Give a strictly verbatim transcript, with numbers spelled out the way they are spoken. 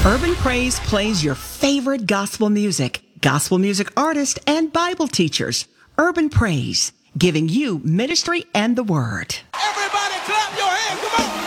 Urban Praise plays your favorite gospel music, gospel music artists, and Bible teachers. Urban Praise, giving you ministry and the word. Everybody clap your hands, come on.